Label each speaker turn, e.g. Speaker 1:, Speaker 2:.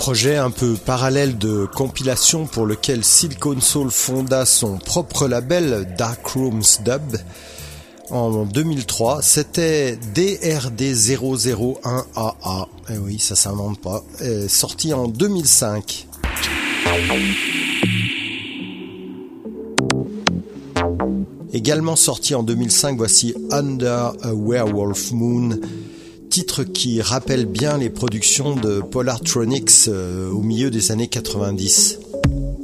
Speaker 1: projet un peu parallèle de compilation pour lequel Silicon Soul fonda son propre label Dark Rooms Dub en 2003. C'était DRD001AA, et oui, ça s'invente pas, sorti en 2005. Également sorti en 2005, voici Under a Werewolf Moon, titre qui rappelle bien les productions de Polartronics au milieu des années 90.